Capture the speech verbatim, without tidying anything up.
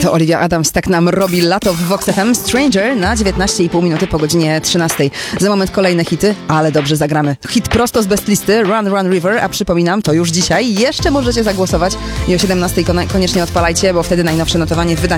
To Olivia Adams tak nam robi lato w Vox F M. Stranger na dziewiętnaście i pół minuty po godzinie trzynastej. Za moment kolejne hity, ale dobrze zagramy. Hit prosto z best listy, Run Run River, a przypominam, to już dzisiaj. Jeszcze możecie zagłosować i o siedemnastej koniecznie odpalajcie, bo wtedy najnowsze notowanie w wydaniu